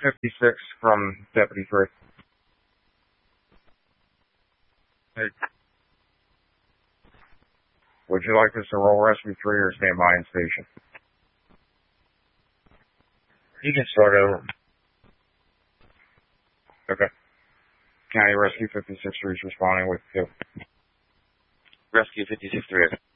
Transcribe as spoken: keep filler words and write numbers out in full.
fifty-six from Deputy three. Hey. Would you like us to roll Rescue three or stand by in station? You can start over. Okay. County Rescue fifty-six three is responding with two. Rescue fifty-six three.